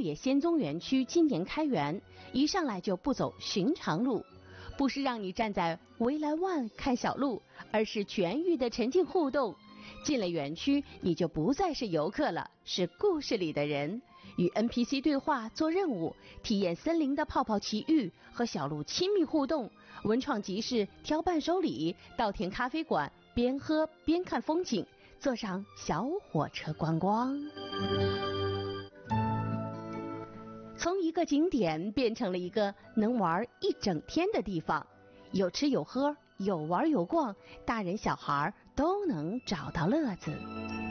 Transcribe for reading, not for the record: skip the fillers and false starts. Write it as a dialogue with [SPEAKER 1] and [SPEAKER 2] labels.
[SPEAKER 1] 野仙踪园区今年开园，一上来就不走寻常路，不是让你站在围栏外看小鹿，而是全域的沉浸互动。进了园区，你就不再是游客了，是故事里的人，与 NPC 对话做任务，体验森林的泡泡奇遇，和小鹿亲密互动。文创集市挑伴手礼，稻田咖啡馆边喝边看风景，坐上小火车观光。从一个景点变成了一个能玩一整天的地方，有吃有喝，有玩有逛，大人小孩都能找到乐子。